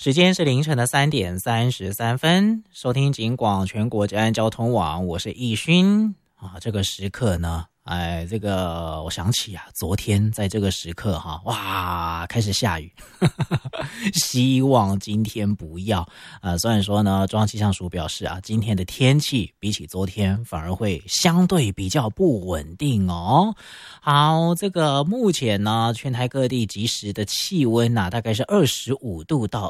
时间是凌晨的3:33，收听警广全国治安交通网，我是易勋啊。这个时刻呢，这个我想起啊，昨天在这个时刻哈，哇，开始下雨，希望今天不要。虽然说呢，中央气象署表示啊，今天的天气比起昨天反而会相对比较不稳定哦。好，这个目前呢，全台各地即时的气温大概是25度到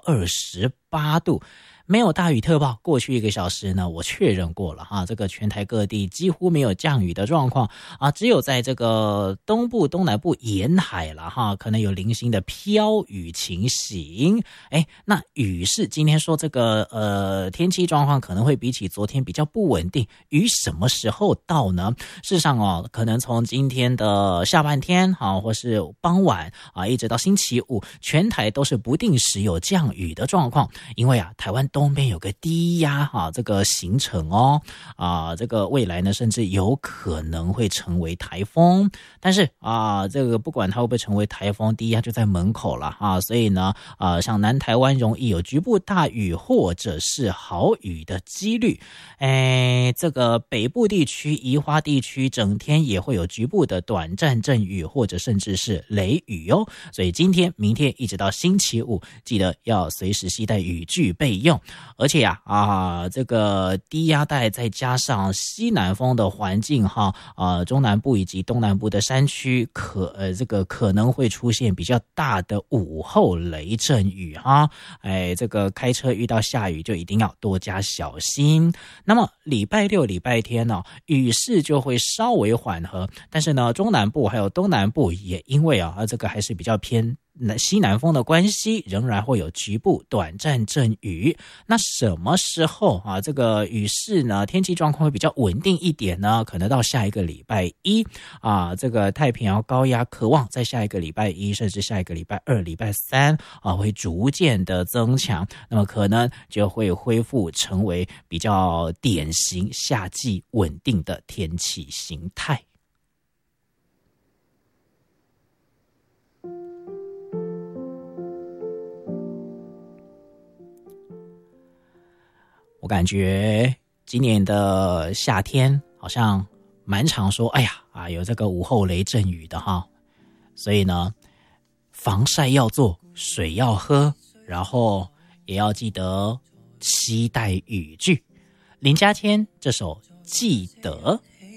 28度。没有大雨特报，过去1个小时呢，我确认过了哈，这个全台各地几乎没有降雨的状况啊，只有在这个东部、东南部沿海了哈，可能有零星的飘雨情形。那雨是今天说这个天气状况可能会比起昨天比较不稳定，雨什么时候到呢？事实上哦，可能从今天的下半天啊，或是傍晚啊，一直到星期五，全台都是不定时有降雨的状况，因为啊，台湾东边有个低压这个形成哦，这个未来呢，甚至有可能会成为台风。但是这个不管它会不会成为台风，低压就在门口了所以呢，像南台湾容易有局部大雨或者是豪雨的几率。这个北部地区、宜花地区整天也会有局部的短暂阵雨或者甚至是雷雨哦。所以今天、明天一直到星期五，记得要随时携带雨具备用。而且这个低压带再加上西南风的环境中南部以及东南部的山区可能会出现比较大的午后雷阵雨这个开车遇到下雨就一定要多加小心。那么礼拜六、礼拜天呢，雨势就会稍微缓和，但是呢，中南部还有东南部也因为这个还是比较偏西南风的关系，仍然会有局部短暂阵雨。那什么时候这个雨势呢，天气状况会比较稳定一点呢？可能到下一个礼拜一这个太平洋高压渴望在下一个礼拜一甚至下一个礼拜二、礼拜三会逐渐的增强，那么可能就会恢复成为比较典型夏季稳定的天气形态。我感觉今年的夏天好像蛮常说有这个午后雷阵雨的所以呢，防晒要做，水要喝，然后也要记得携带雨具。林嘉谦这首《记得》。